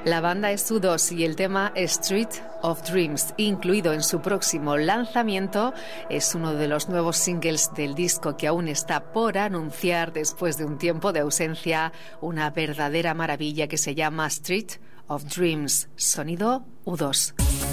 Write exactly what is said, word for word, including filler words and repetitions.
La banda es U dos y el tema Street of Dreams, incluido en su próximo lanzamiento, es uno de los nuevos singles del disco que aún está por anunciar después de un tiempo de ausencia, una verdadera maravilla que se llama Street of Dreams, sonido U dos.